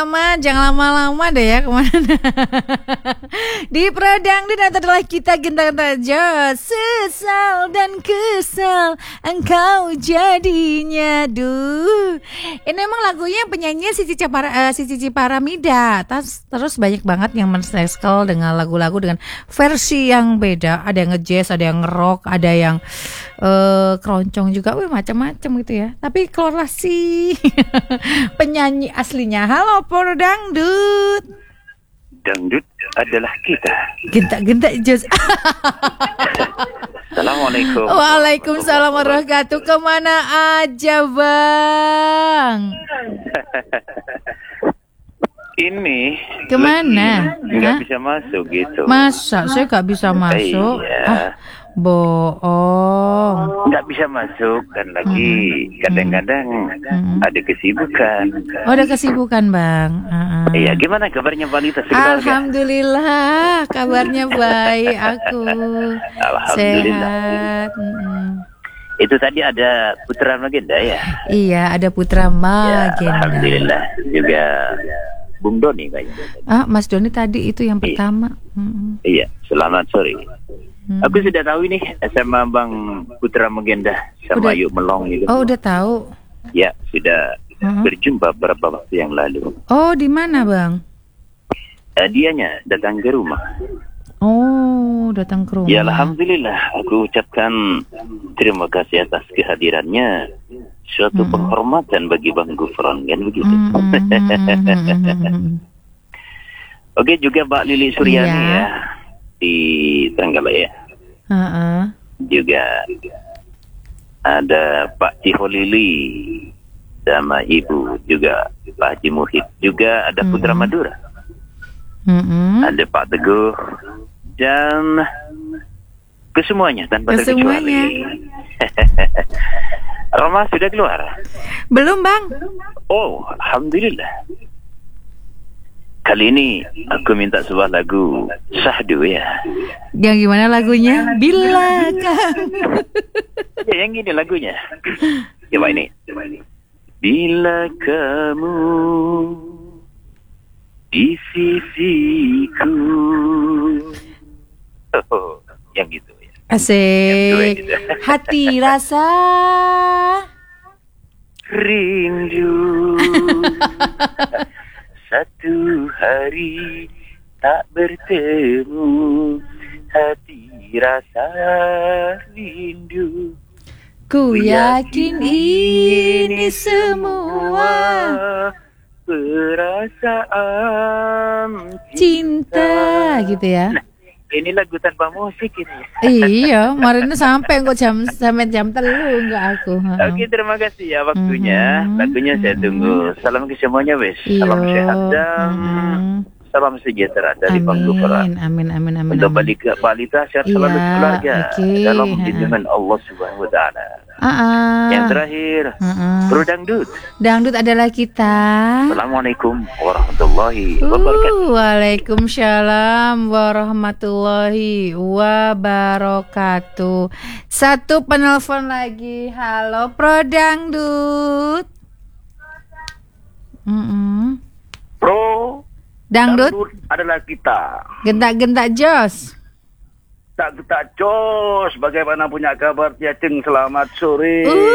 Jangan lama-lama deh ya kemana. Di Pradangdut adalah kita genta-genta aja. Sesal dan kesal engkau jadinya. Duh, ini emang lagunya penyanyinya si Cici Paramida. Terus banyak banget yang men-sequel dengan lagu-lagu dengan versi yang beda. Ada yang nge-jazz, ada yang nge-rock, ada yang keroncong juga. Wih, macam-macam gitu ya. Tapi kolorasi penyanyi aslinya. Halo Pradangdut. Dangdut adalah kita. Genta-genta jos. Assalamualaikum. Waalaikumsalam warahmatullahi wabarakatuh. Kemana aja bang? Ini kemana? Nggak bisa masuk gitu. Masa saya nggak bisa masuk? Iya. Bohong. Nggak bisa masuk dan lagi kadang-kadang ada kesibukan. Oh, ada kesibukan bang. Iya, gimana kabarnya Balita? Alhamdulillah, kabarnya baik aku. Alhamdulillah. Sehat. Itu tadi ada Putra Magenda ya? Iya, ada Putra Magenda. Ya, alhamdulillah. Juga Bung Doni kayaknya. Mas Doni tadi itu yang pertama. Iya, selamat sore. Aku sudah tahu ini sama Bang Putra Magenda sama Yuk Melong itu. Oh, udah tahu. Ya, sudah berjumpa beberapa waktu yang lalu. Oh, di mana, Bang? Dianya datang ke rumah. Oh, datang ke rumah. Ya, alhamdulillah. Aku ucapkan terima kasih atas kehadirannya. Suatu penghormatan bagi Bang Gufron, kan begitu. Oke, juga Mbak Lili Suryani ya di Trenggalek. Juga ada Pak Ciho Lili sama Ibu, juga Pak Haji Muhid, juga ada Putra Madura, ada Pak Teguh, dan kesemuanya tanpa terkecuali. Roma sudah keluar? Belum bang. Oh, alhamdulillah. Kali ini aku minta sebuah lagu Sahdu ya. Yang gimana lagunya? Bila kamu. Ya, yang gini lagunya. Coba ini. Bila kamu di sisiku. Oh, yang gitu ya. Asik. Hati rasa rindu. Satu hari tak bertemu, hati rasa rindu. Ku yakin ini semua perasaan cinta gitu ya. Nah, ini lagu tanpa musik ini. Iya, kemarin sampai kok sampai jam 3 enggak aku. Oke, terima kasih ya waktunya. Lagunya saya tunggu. Salam ke semuanya wes. Salam sehat dan salam sejahtera dari Bang Gufron. Amin. Untuk balita sehat selalu keluarga dalam lindungan Allah Subhanahu wa taala. Yang terakhir, Pradangdut. Dangdut adalah kita. Assalamualaikum warahmatullahi wabarakatuh. Waalaikumsalam warahmatullahi wabarakatuh. Satu penelpon lagi. Halo Pradangdut. Pro Dangdut adalah kita. Gentak-gentak jos. Tak jos. Bagaimana punya kabar Tiaceng? Selamat sore.